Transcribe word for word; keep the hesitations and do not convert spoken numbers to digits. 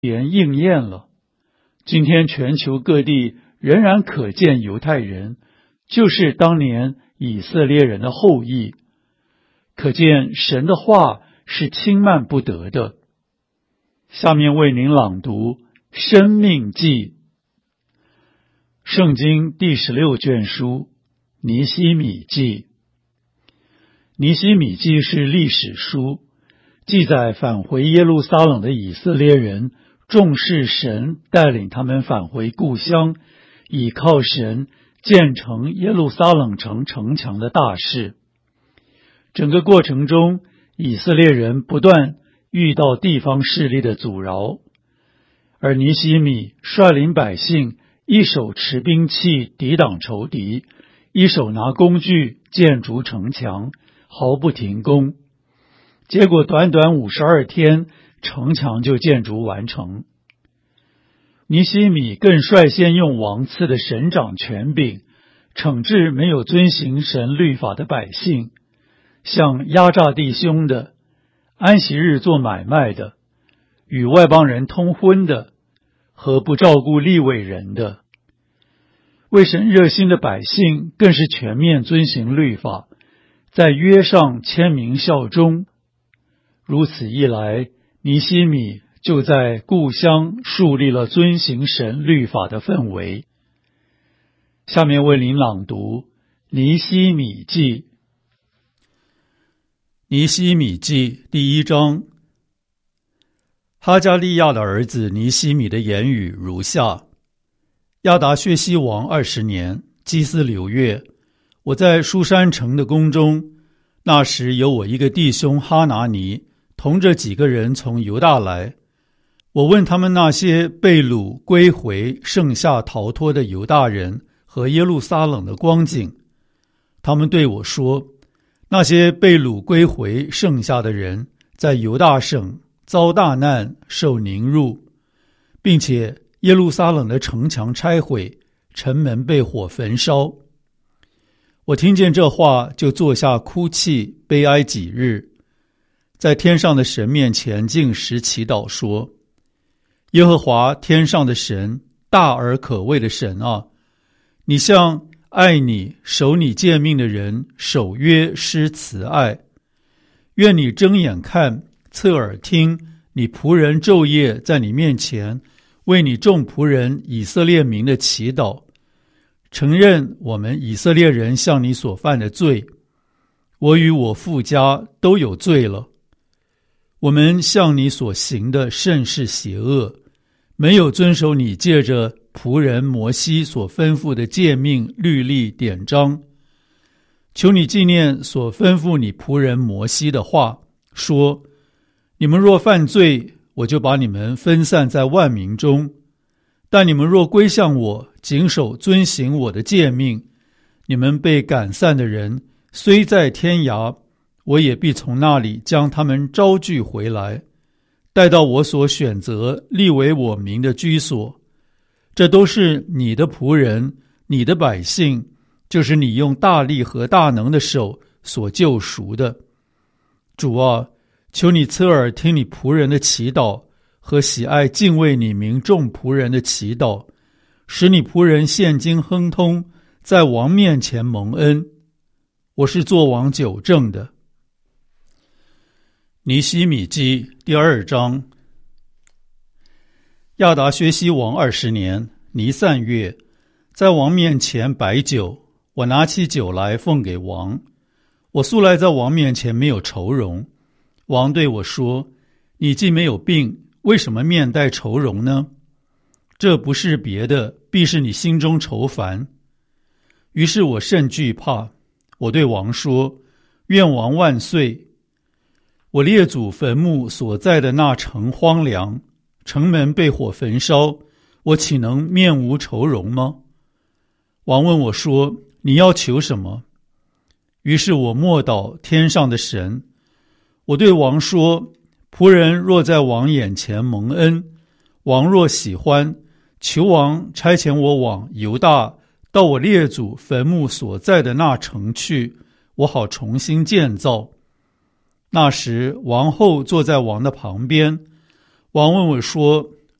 言应验了。今天全球各地仍然可见犹太人，就是当年以色列人的后裔，可见神的话是轻慢不得的。下面为您朗读《申命记》，圣经第十六卷书尼希米记。尼希米记是历史书，记载返回耶路撒冷的以色列人重视神带领他们返回故乡，倚靠神建成耶路撒冷城城墙的大事。整个过程中，以色列人不断遇到地方势力的阻挠，而尼希米率领百姓一手持兵器抵挡仇敌，一手拿工具建筑城墙，毫不停工。结果短短五十二天，城墙就建筑完成。尼希米更率先用王赐的神掌权柄，惩治没有遵行神律法的百姓，像压榨弟兄的、安息日做买卖的、与外邦人通婚的和不照顾利未人的。为神热心的百姓更是全面遵行律法，在约上签名效忠。如此一来，尼希米就在故乡树立了遵行神律法的氛围。下面为您朗读尼希米记。尼希米记第一章。哈加利亚的儿子尼希米的言语如下：亚达薛西王二十年，基斯流月，我在书珊城的宫中，那时有我一个弟兄哈拿尼，同着几个人从犹大来。我问他们那些被掳归回剩下逃脱的犹大人和耶路撒冷的光景，他们对我说，那些被掳归回剩下的人在犹大省遭大难，受凌辱，并且耶路撒冷的城墙拆毁，城门被火焚烧。我听见这话，就坐下哭泣悲哀几日，在天上的神面前禁食祈祷说，耶和华天上的神，大而可畏的神啊，你向爱你守你诫命的人守约施慈爱，愿你睁眼看，侧耳听，你仆人昼夜在你面前为你众仆人以色列民的祈祷，承认我们以色列人向你所犯的罪，我与我父家都有罪了。我们向你所行的甚是邪恶，没有遵守你借着仆人摩西所吩咐的诫命律例典章。求你纪念所吩咐你仆人摩西的话，说，你们若犯罪，我就把你们分散在万民中，但你们若归向我，谨守遵行我的诫命，你们被赶散的人虽在天涯，我也必从那里将他们招聚回来，带到我所选择立为我名的居所。这都是你的仆人，你的百姓，就是你用大力和大能的手所救赎的。主啊，求你侧耳听你仆人的祈祷，和喜爱敬畏你名众仆人的祈祷，使你仆人现今亨通，在王面前蒙恩。我是做王久正的。尼希米记第二章。亚达薛西王二十年，尼散月，在王面前摆酒，我拿起酒来奉给王。我素来在王面前没有愁容。王对我说，你既没有病，为什么面带愁容呢？这不是别的，必是你心中愁烦。于是我甚惧怕，我对王说，愿王万岁。我列祖坟墓所在的那城荒凉，城门被火焚烧，我岂能面无愁容吗？王问我说，你要求什么？于是我默祷天上的神。我对王说，仆人若在王眼前蒙恩，王若喜欢，求王差遣我往犹大，到我列祖坟墓所在的那城去，我好重新建造。那时王后坐在王的旁边，王问我说，